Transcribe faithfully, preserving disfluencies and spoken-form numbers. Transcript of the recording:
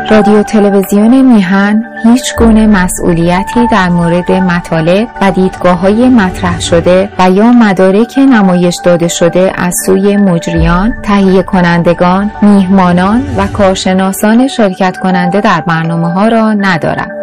رادیو تلویزیون میهن هیچ گونه مسئولیتی در مورد مطالب و دیدگاه‌های مطرح شده و یا مدارک نمایش داده شده از سوی مجریان، تهیه کنندگان، میهمانان و کارشناسان شرکت کننده در برنامه‌ها را ندارد.